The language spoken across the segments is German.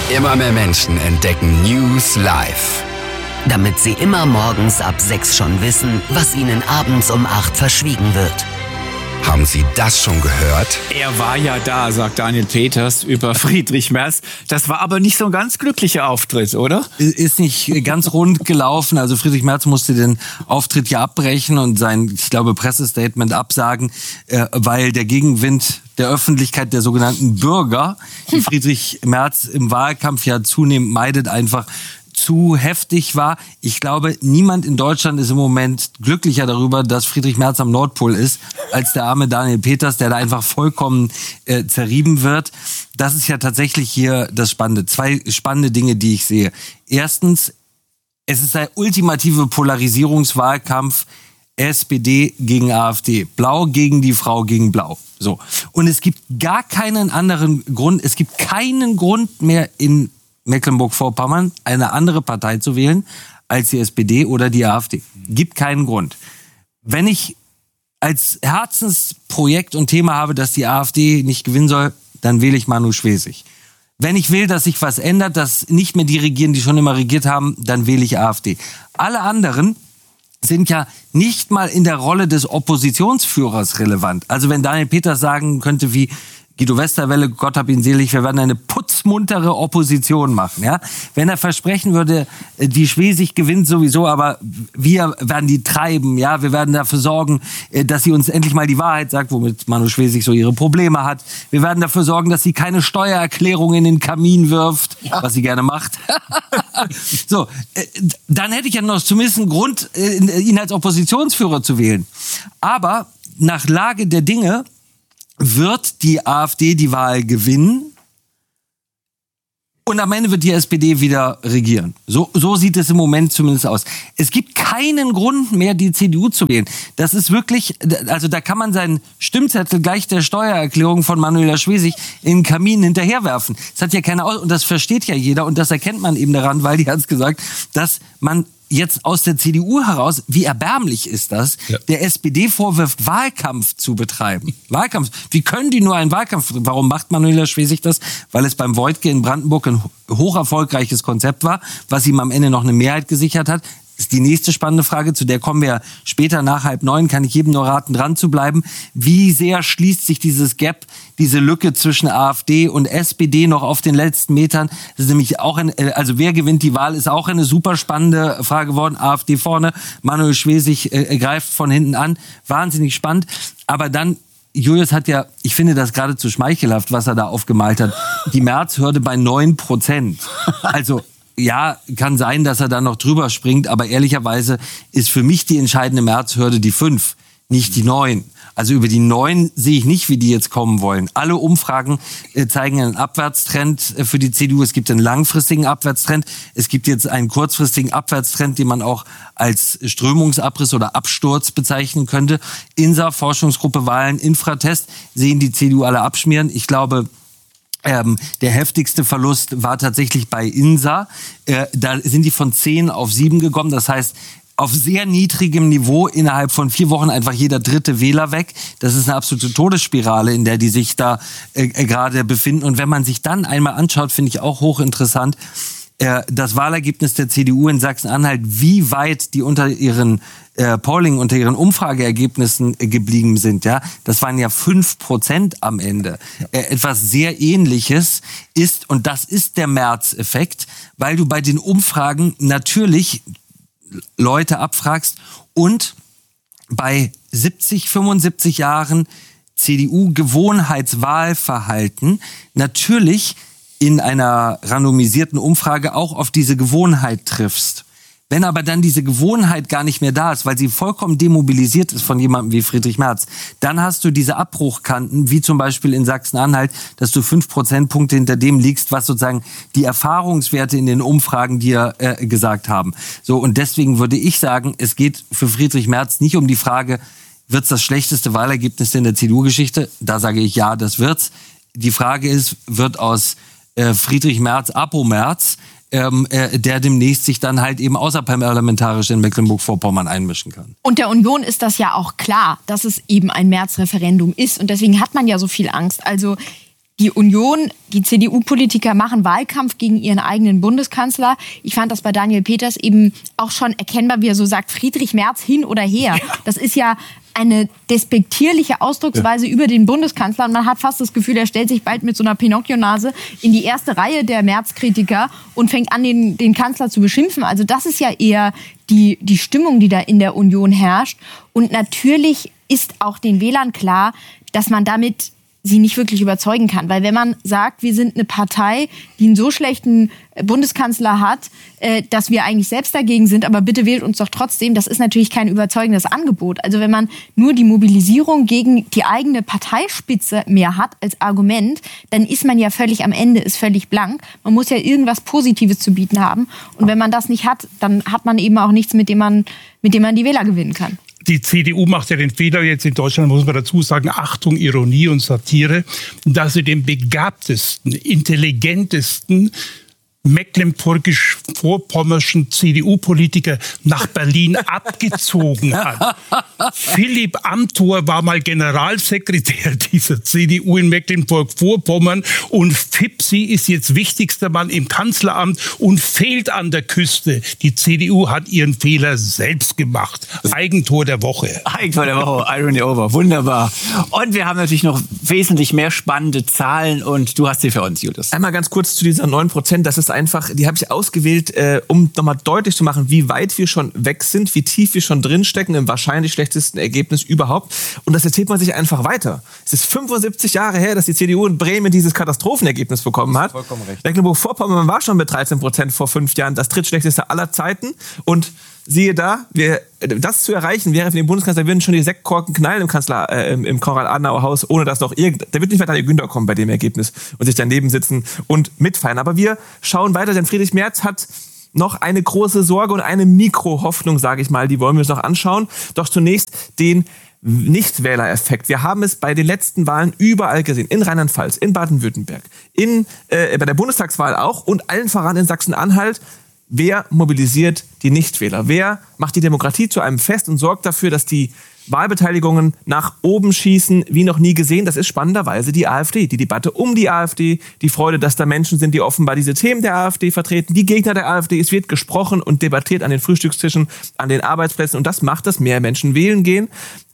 Immer mehr Menschen entdecken News live. Damit sie immer morgens ab 6 schon wissen, was ihnen abends um 8 verschwiegen wird. Haben Sie das schon gehört? Er war ja da, sagt Daniel Peters über Friedrich Merz. Das war aber nicht so ein ganz glücklicher Auftritt, oder? Ist nicht ganz rund gelaufen. Also Friedrich Merz musste den Auftritt ja abbrechen und sein, ich glaube, Pressestatement absagen, weil der Gegenwind der Öffentlichkeit, der sogenannten Bürger, die Friedrich Merz im Wahlkampf ja zunehmend meidet, einfach zu heftig war. Ich glaube, niemand in Deutschland ist im Moment glücklicher darüber, dass Friedrich Merz am Nordpol ist, als der arme Daniel Peters, der da einfach vollkommen zerrieben wird. Das ist ja tatsächlich hier das Spannende. 2 spannende Dinge, die ich sehe. Erstens, es ist der ultimative Polarisierungswahlkampf SPD gegen AfD. Blau gegen die Frau gegen Blau. So. Und es gibt gar keinen anderen Grund, es gibt keinen Grund mehr in Mecklenburg-Vorpommern eine andere Partei zu wählen als die SPD oder die AfD. Gibt keinen Grund. Wenn ich als Herzensprojekt und Thema habe, dass die AfD nicht gewinnen soll, dann wähle ich Manu Schwesig. Wenn ich will, dass sich was ändert, dass nicht mehr die regieren, die schon immer regiert haben, dann wähle ich AfD. Alle anderen sind ja nicht mal in der Rolle des Oppositionsführers relevant. Also wenn Daniel Peters sagen könnte wie Guido Westerwelle, Gott hab ihn selig, wir werden eine putzmuntere Opposition machen. Ja? Wenn er versprechen würde, die Schwesig gewinnt sowieso, aber wir werden die treiben, ja, wir werden dafür sorgen, dass sie uns endlich mal die Wahrheit sagt, womit Manu Schwesig so ihre Probleme hat. Wir werden dafür sorgen, dass sie keine Steuererklärung in den Kamin wirft, was sie gerne macht. So, dann hätte ich ja noch zumindest einen Grund, ihn als Oppositionsführer zu wählen. Aber nach Lage der Dinge wird die AfD die Wahl gewinnen und am Ende wird die SPD wieder regieren. So sieht es im Moment zumindest aus. Es gibt keinen Grund mehr, die CDU zu wählen. Das ist wirklich, also da kann man seinen Stimmzettel gleich der Steuererklärung von Manuela Schwesig in den Kamin hinterherwerfen. Das hat ja keiner, und das versteht ja jeder und das erkennt man eben daran, weil die hat es gesagt, dass man jetzt aus der CDU heraus, wie erbärmlich ist das, der SPD vorwirft, Wahlkampf zu betreiben. Wahlkampf. Wie können die nur einen Wahlkampf? Warum macht Manuela Schwesig das? Weil es beim Voigtke in Brandenburg ein hoch erfolgreiches Konzept war, was ihm am Ende noch eine Mehrheit gesichert hat. Ist die nächste spannende Frage, zu der kommen wir später nach 8:30, kann ich jedem nur raten, dran zu bleiben. Wie sehr schließt sich dieses Gap, diese Lücke zwischen AfD und SPD noch auf den letzten Metern? Das ist nämlich auch also wer gewinnt die Wahl, ist auch eine super spannende Frage geworden. AfD vorne, Manuel Schwesig greift von hinten an. Wahnsinnig spannend. Aber dann, Julius hat ja, ich finde das geradezu schmeichelhaft, was er da aufgemalt hat. Die Merz-Hürde bei 9%. Also, ja, kann sein, dass er da noch drüber springt, aber ehrlicherweise ist für mich die entscheidende Märzhürde die 5, nicht die 9. Also über die 9 sehe ich nicht, wie die jetzt kommen wollen. Alle Umfragen zeigen einen Abwärtstrend für die CDU. Es gibt einen langfristigen Abwärtstrend. Es gibt jetzt einen kurzfristigen Abwärtstrend, den man auch als Strömungsabriss oder Absturz bezeichnen könnte. INSA, Forschungsgruppe Wahlen, Infratest, sehen die CDU alle abschmieren. Ich glaube, der heftigste Verlust war tatsächlich bei INSA. Da sind die von 10 auf 7 gekommen. Das heißt, auf sehr niedrigem Niveau innerhalb von 4 Wochen einfach jeder dritte Wähler weg. Das ist eine absolute Todesspirale, in der die sich da gerade befinden. Und wenn man sich dann einmal anschaut, finde ich auch hochinteressant, das Wahlergebnis der CDU in Sachsen-Anhalt, wie weit die unter ihren Polling, unter ihren Umfrageergebnissen geblieben sind, ja, das waren ja 5% am Ende. Etwas sehr Ähnliches ist, und das ist der Merz-Effekt, weil du bei den Umfragen natürlich Leute abfragst und bei 70, 75 Jahren CDU-Gewohnheitswahlverhalten natürlich in einer randomisierten Umfrage auch auf diese Gewohnheit triffst. Wenn aber dann diese Gewohnheit gar nicht mehr da ist, weil sie vollkommen demobilisiert ist von jemandem wie Friedrich Merz, dann hast du diese Abbruchkanten, wie zum Beispiel in Sachsen-Anhalt, dass du 5 Prozentpunkte hinter dem liegst, was sozusagen die Erfahrungswerte in den Umfragen dir gesagt haben. So, und deswegen würde ich sagen, es geht für Friedrich Merz nicht um die Frage, wird's das schlechteste Wahlergebnis in der CDU-Geschichte? Da sage ich ja, das wird's. Die Frage ist, wird aus Friedrich Merz Apo Merz, der demnächst sich dann halt eben außerparlamentarisch in Mecklenburg-Vorpommern einmischen kann. Und der Union ist das ja auch klar, dass es eben ein März-Referendum ist. Und deswegen hat man ja so viel Angst. Also die Union, die CDU-Politiker machen Wahlkampf gegen ihren eigenen Bundeskanzler. Ich fand das bei Daniel Peters eben auch schon erkennbar, wie er so sagt, Friedrich Merz hin oder her. Das ist ja eine despektierliche Ausdrucksweise über den Bundeskanzler. Und man hat fast das Gefühl, er stellt sich bald mit so einer Pinocchio-Nase in die erste Reihe der Merz-Kritiker und fängt an, den Kanzler zu beschimpfen. Also das ist ja eher die Stimmung, die da in der Union herrscht. Und natürlich ist auch den Wählern klar, dass man damit sie nicht wirklich überzeugen kann. Weil wenn man sagt, wir sind eine Partei, die einen so schlechten Bundeskanzler hat, dass wir eigentlich selbst dagegen sind, aber bitte wählt uns doch trotzdem, das ist natürlich kein überzeugendes Angebot. Also wenn man nur die Mobilisierung gegen die eigene Parteispitze mehr hat als Argument, dann ist man ja völlig am Ende, ist völlig blank. Man muss ja irgendwas Positives zu bieten haben. Und wenn man das nicht hat, dann hat man eben auch nichts, mit dem man die Wähler gewinnen kann. Die CDU macht ja den Fehler jetzt in Deutschland, muss man dazu sagen, Achtung, Ironie und Satire, dass sie den begabtesten, intelligentesten mecklenburgisch-vorpommerschen CDU-Politiker nach Berlin abgezogen hat. Philipp Amthor war mal Generalsekretär dieser CDU in Mecklenburg-Vorpommern und Fipsi ist jetzt wichtigster Mann im Kanzleramt und fehlt an der Küste. Die CDU hat ihren Fehler selbst gemacht. Eigentor der Woche. Eigentor der Woche, Irony over, wunderbar. Und wir haben natürlich noch wesentlich mehr spannende Zahlen und du hast sie für uns, Julius. Einmal ganz kurz zu dieser 9%, das ist einfach, die habe ich ausgewählt, um nochmal deutlich zu machen, wie weit wir schon weg sind, wie tief wir schon drinstecken im wahrscheinlich schlechtesten Ergebnis überhaupt. Und das erzählt man sich einfach weiter. Es ist 75 Jahre her, dass die CDU in Bremen dieses Katastrophenergebnis bekommen hat. Vollkommen recht. Mecklenburg-Vorpommern war schon mit 13% vor 5 Jahren das drittschlechteste aller Zeiten. Und siehe da, das zu erreichen wäre für den Bundeskanzler, würden schon die Sektkorken knallen im Konrad-Adenauer-Haus, ohne dass noch da wird nicht mehr Daniel Günther kommen bei dem Ergebnis und sich daneben sitzen und mitfeiern. Aber wir schauen weiter, denn Friedrich Merz hat noch eine große Sorge und eine Mikrohoffnung, sage ich mal, die wollen wir uns noch anschauen. Doch zunächst den Nichtwählereffekt. Wir haben es bei den letzten Wahlen überall gesehen. In Rheinland-Pfalz, in Baden-Württemberg, bei der Bundestagswahl auch und allen voran in Sachsen-Anhalt. Wer mobilisiert die Nichtwähler? Wer macht die Demokratie zu einem Fest und sorgt dafür, dass die Wahlbeteiligungen nach oben schießen, wie noch nie gesehen? Das ist spannenderweise die AfD. Die Debatte um die AfD, die Freude, dass da Menschen sind, die offenbar diese Themen der AfD vertreten, die Gegner der AfD. Es wird gesprochen und debattiert an den Frühstückstischen, an den Arbeitsplätzen und das macht, dass mehr Menschen wählen gehen.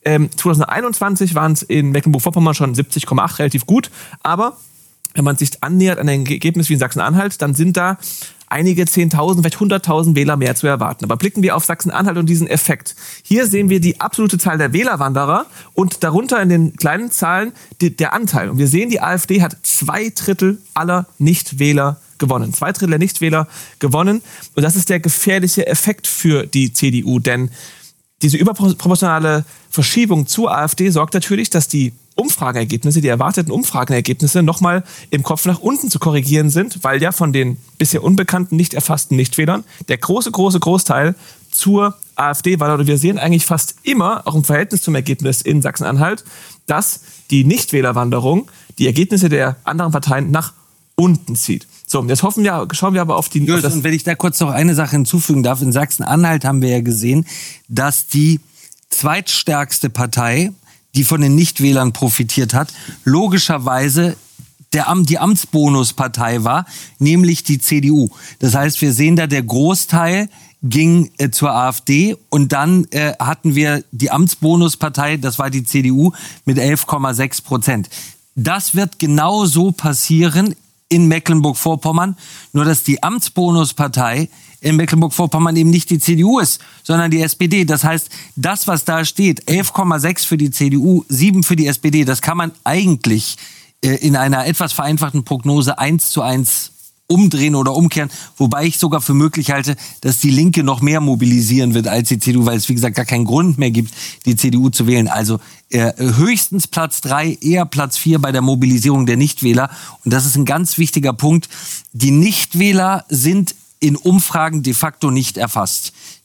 2021 waren es in Mecklenburg-Vorpommern schon 70,8, relativ gut. Aber wenn man sich annähert an ein Ergebnis wie in Sachsen-Anhalt, dann sind da einige 10.000, vielleicht 100.000 Wähler mehr zu erwarten. Aber blicken wir auf Sachsen-Anhalt und diesen Effekt. Hier sehen wir die absolute Zahl der Wählerwanderer und darunter in den kleinen Zahlen der Anteil. Und wir sehen, die AfD hat 2/3 aller Nichtwähler gewonnen. 2/3 der Nichtwähler gewonnen. Und das ist der gefährliche Effekt für die CDU. Denn diese überproportionale Verschiebung zur AfD sorgt natürlich, dass die Umfragenergebnisse, die erwarteten Umfragenergebnisse nochmal im Kopf nach unten zu korrigieren sind, weil ja von den bisher unbekannten, nicht erfassten Nichtwählern der Großteil zur AfD war. Und wir sehen eigentlich fast immer, auch im Verhältnis zum Ergebnis in Sachsen-Anhalt, dass die Nichtwählerwanderung die Ergebnisse der anderen Parteien nach unten zieht. So, jetzt schauen wir aber auf die... Und wenn ich da kurz noch eine Sache hinzufügen darf, in Sachsen-Anhalt haben wir ja gesehen, dass die zweitstärkste Partei, die von den Nichtwählern profitiert hat, logischerweise die Amtsbonuspartei war, nämlich die CDU. Das heißt, wir sehen da, der Großteil ging zur AfD und dann hatten wir die Amtsbonuspartei, das war die CDU, mit 11,6%. Das wird genau so passieren in Mecklenburg-Vorpommern, nur dass die Amtsbonuspartei in Mecklenburg-Vorpommern eben nicht die CDU ist, sondern die SPD. Das heißt, das, was da steht, 11,6 für die CDU, 7 für die SPD, das kann man eigentlich in einer etwas vereinfachten Prognose 1:1 umdrehen oder umkehren, wobei ich sogar für möglich halte, dass die Linke noch mehr mobilisieren wird als die CDU, weil es, wie gesagt, gar keinen Grund mehr gibt, die CDU zu wählen. Also höchstens Platz 3, eher Platz 4 bei der Mobilisierung der Nichtwähler. Und das ist ein ganz wichtiger Punkt. Die Nichtwähler sind in Umfragen de facto nicht erfasst.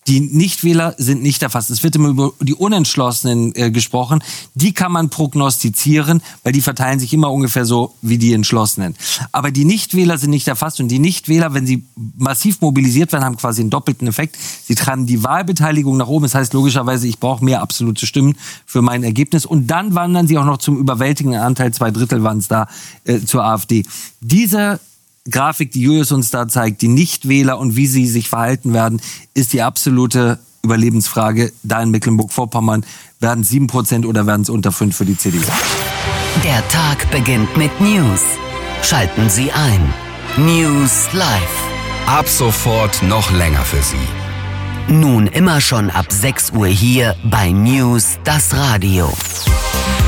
Die Nichtwähler sind nicht erfasst. Es wird immer über die Unentschlossenen gesprochen. Die kann man prognostizieren, weil die verteilen sich immer ungefähr so wie die Entschlossenen. Aber die Nichtwähler sind nicht erfasst. Und die Nichtwähler, wenn sie massiv mobilisiert werden, haben quasi einen doppelten Effekt. Sie treiben die Wahlbeteiligung nach oben. Das heißt logischerweise, ich brauche mehr absolute Stimmen für mein Ergebnis. Und dann wandern sie auch noch zum überwältigenden Anteil, 2/3 waren es da, zur AfD. Diese Grafik, die Julius uns da zeigt, die Nichtwähler und wie sie sich verhalten werden, ist die absolute Überlebensfrage. Da in Mecklenburg-Vorpommern, werden es 7% oder werden es unter 5% für die CDU? Der Tag beginnt mit News. Schalten Sie ein. News Live. Ab sofort noch länger für Sie. Nun immer schon ab 6 Uhr hier bei News das Radio.